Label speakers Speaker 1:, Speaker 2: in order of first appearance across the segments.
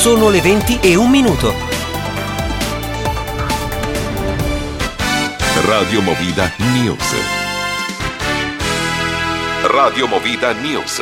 Speaker 1: Sono le 20:01.
Speaker 2: Radio Movida News. Radio Movida News.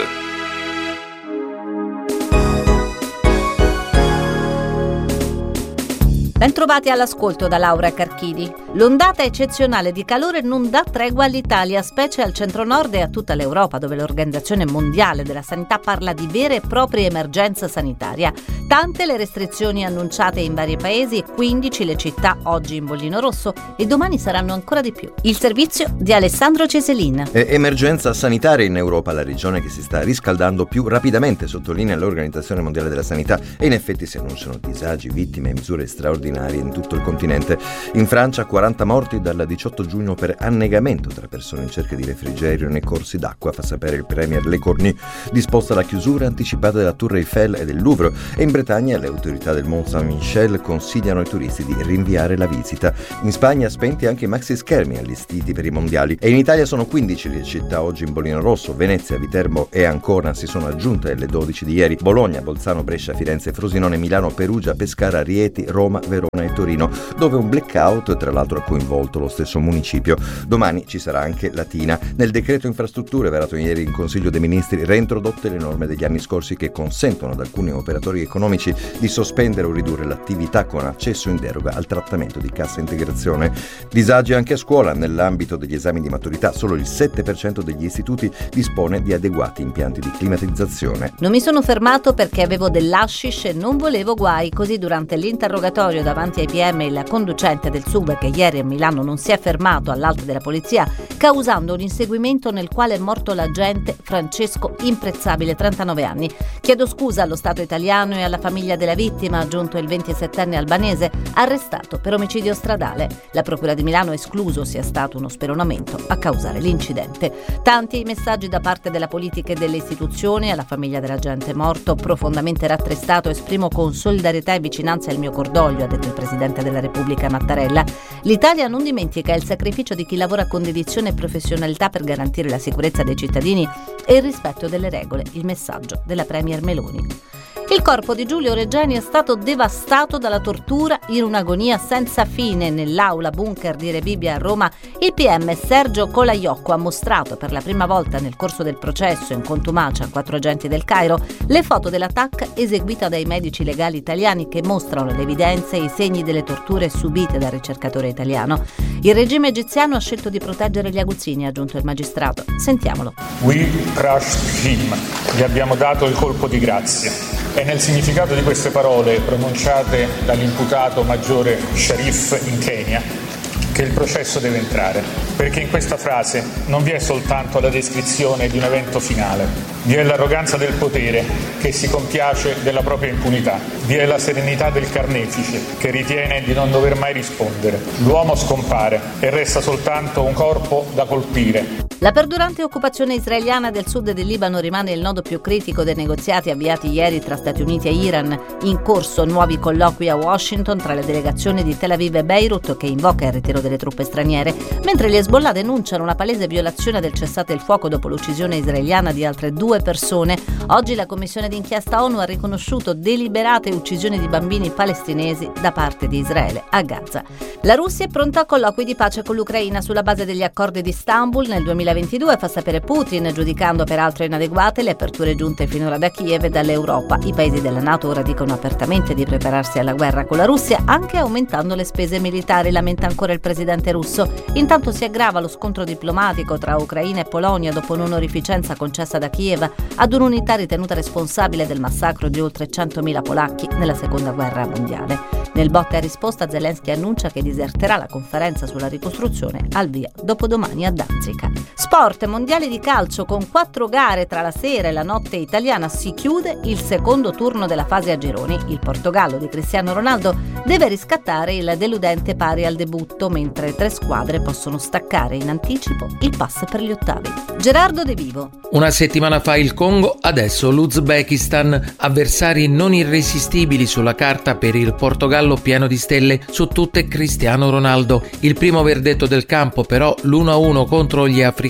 Speaker 3: Bentrovati all'ascolto da Laura Carchidi. L'ondata eccezionale di calore non dà tregua all'Italia, specie al centro-nord e a tutta l'Europa, dove l'Organizzazione Mondiale della Sanità parla di vera e propria emergenza sanitaria. Tante le restrizioni annunciate in vari paesi e 15 le città oggi in bollino rosso, e domani saranno ancora di più. Il servizio di Alessandro Ceselin.
Speaker 4: Emergenza sanitaria in Europa, la regione che si sta riscaldando più rapidamente, sottolinea l'Organizzazione Mondiale della Sanità, e in effetti si annunciano disagi, vittime e misure straordinarie in tutto il continente. In Francia 40 morti dal 18 giugno per annegamento tra persone in cerca di refrigerio nei corsi d'acqua, fa sapere il premier Le Cornu. Disposta la chiusura anticipata della Tour Eiffel e del Louvre, e in Bretagna le autorità del Mont Saint-Michel consigliano ai turisti di rinviare la visita. In Spagna spenti anche i maxi schermi allestiti per i mondiali, e in Italia sono 15 le città oggi in bollino rosso. Venezia, Viterbo e Ancona si sono aggiunte alle 12 di ieri. Bologna, Bolzano, Brescia, Firenze, Frosinone, Milano, Perugia, Pescara, Rieti, Roma, Verona e Torino, dove un blackout tra l'altro ha coinvolto lo stesso municipio. Domani ci sarà anche Latina. Nel decreto infrastrutture varato ieri in Consiglio dei Ministri, reintrodotte le norme degli anni scorsi che consentono ad alcuni operatori economici di sospendere o ridurre l'attività con accesso in deroga al trattamento di cassa integrazione. Disagi anche a scuola. Nell'ambito degli esami di maturità solo il 7% degli istituti dispone di adeguati impianti di climatizzazione.
Speaker 3: Non mi sono fermato perché avevo dell'hashish e non volevo guai, così durante l'interrogatorio davanti ai PM il conducente del SUV, che ieri a Milano non si è fermato all'alto della polizia, causando un inseguimento nel quale è morto l'agente Francesco Imprezzabile, 39 anni. Chiedo scusa allo Stato italiano e alla famiglia della vittima, ha aggiunto il 27enne albanese, arrestato per omicidio stradale. La Procura di Milano ha escluso sia stato uno speronamento a causare l'incidente. Tanti i messaggi da parte della politica e delle istituzioni. Alla famiglia dell'agente morto, profondamente rattristato, esprimo con solidarietà e vicinanza il mio cordoglio, ha detto il Presidente della Repubblica Mattarella. L'Italia non dimentica il sacrificio di chi lavora con dedizione e professionalità per garantire la sicurezza dei cittadini e il rispetto delle regole, il messaggio della Premier Meloni. Il corpo di Giulio Regeni è stato devastato dalla tortura in un'agonia senza fine. Nell'aula bunker di Rebibbia a Roma, il PM Sergio Colaiocco ha mostrato per la prima volta nel corso del processo in contumacia a 4 agenti del Cairo le foto dell'attacco eseguita dai medici legali italiani che mostrano le evidenze e i segni delle torture subite dal ricercatore italiano. Il regime egiziano ha scelto di proteggere gli aguzzini, ha aggiunto il magistrato. Sentiamolo.
Speaker 5: We trust him. Gli abbiamo dato il colpo di grazia. È nel significato di queste parole pronunciate dall'imputato maggiore Sharif in Kenya che il processo deve entrare, perché in questa frase non vi è soltanto la descrizione di un evento finale, vi è l'arroganza del potere che si compiace della propria impunità, vi è la serenità del carnefice che ritiene di non dover mai rispondere. L'uomo scompare e resta soltanto un corpo da colpire.
Speaker 3: La perdurante occupazione israeliana del sud del Libano rimane il nodo più critico dei negoziati avviati ieri tra Stati Uniti e Iran. In corso nuovi colloqui a Washington tra le delegazioni di Tel Aviv e Beirut, che invoca il ritiro delle truppe straniere, mentre gli Hezbollah denunciano una palese violazione del cessate il fuoco dopo l'uccisione israeliana di altre 2 persone. Oggi la commissione d'inchiesta ONU ha riconosciuto deliberate uccisioni di bambini palestinesi da parte di Israele a Gaza. La Russia è pronta a colloqui di pace con l'Ucraina sulla base degli accordi di Istanbul nel 2022, fa sapere Putin, giudicando peraltro inadeguate le aperture giunte finora da Kiev e dall'Europa. I paesi della NATO ora dicono apertamente di prepararsi alla guerra con la Russia, anche aumentando le spese militari, lamenta ancora il presidente russo. Intanto si aggrava lo scontro diplomatico tra Ucraina e Polonia dopo un'onorificenza concessa da Kiev ad un'unità ritenuta responsabile del massacro di oltre 100.000 polacchi nella seconda guerra mondiale. Nel botta e risposta Zelensky annuncia che diserterà la conferenza sulla ricostruzione al via dopodomani a Danzica. Sport, mondiali di calcio con 4 gare tra la sera e la notte italiana, si chiude il secondo turno della fase a gironi. Il Portogallo di Cristiano Ronaldo deve riscattare il deludente pari al debutto, mentre 3 squadre possono staccare in anticipo il pass per gli ottavi. Gerardo De Vivo.
Speaker 6: Una settimana fa il Congo, adesso l'Uzbekistan, avversari non irresistibili sulla carta per il Portogallo pieno di stelle, su tutte Cristiano Ronaldo. Il primo verdetto del campo però l'1-1 contro gli africani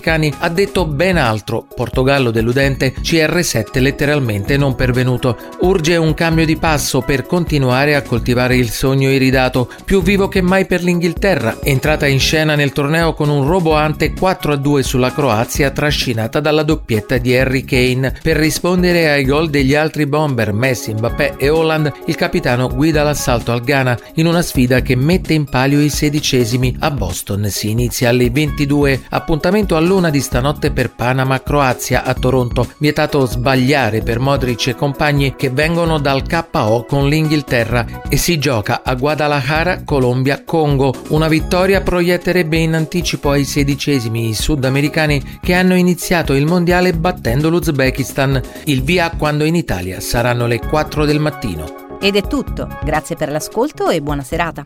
Speaker 6: sudamericani ha detto ben altro. Portogallo deludente, CR7 letteralmente non pervenuto. Urge un cambio di passo per continuare a coltivare il sogno iridato, più vivo che mai per l'Inghilterra, entrata in scena nel torneo con un roboante 4-2 sulla Croazia trascinata dalla doppietta di Harry Kane. Per rispondere ai gol degli altri bomber Messi, Mbappé e Haaland, il capitano guida l'assalto al Ghana in una sfida che mette in palio i 16esimi a Boston. Si inizia alle 22, appuntamento all'1 di stanotte per Panama-Croazia a Toronto, vietato sbagliare per Modric e compagni che vengono dal KO con l'Inghilterra, e si gioca a Guadalajara, Colombia-Congo. Una vittoria proietterebbe in anticipo ai 16esimi i sudamericani che hanno iniziato il mondiale battendo l'Uzbekistan. Il via quando in Italia saranno le 4 del mattino.
Speaker 3: Ed è tutto, grazie per l'ascolto e buona serata.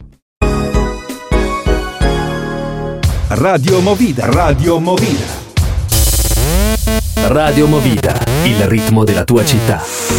Speaker 7: Radio Movida. Radio Movida.
Speaker 1: Radio Movida, il ritmo della tua città.